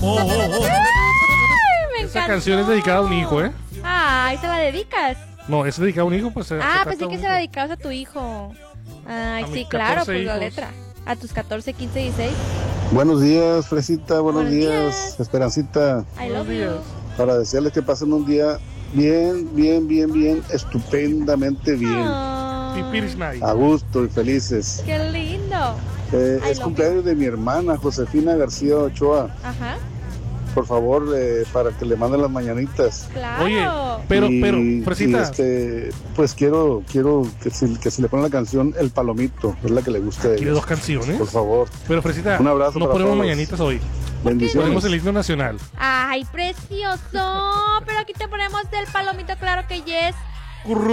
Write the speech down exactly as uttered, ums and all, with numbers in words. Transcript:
Oh, oh, oh. Ay, me Esa encantó. canción es dedicada a un hijo, ¿eh? Ay, ¿se la dedicas? No, es dedicada a un hijo, pues. se- se Ah, trata pensé de que un se la hijo. dedicabas a tu hijo. Ay, A sí, mis claro, catorce pues la hijos. letra. A tus catorce, quince, dieciséis. Buenos días, Fresita, buenos, Buenos días, días. Esperancita, I Buenos love you. días. para desearles que pasen un día bien, bien, bien, bien, estupendamente bien, Ay, Pipiris Night. a gusto y felices. qué lindo. Eh, I es love cumpleaños de mi hermana, Josefina García Ochoa. Ajá, Por favor, eh, para que le manden las mañanitas. claro. Oye, pero, Y- pero, y, Fresita, este, pues quiero, quiero que se, que se le ponga la canción El Palomito, es la que le gusta a quiere ella. dos canciones. Por favor, Pero, Fresita, Un abrazo no para ponemos todos. mañanitas hoy. bendiciones. Ponemos el himno nacional. Ay, precioso. Pero aquí te ponemos del palomito, claro que yes. Curru.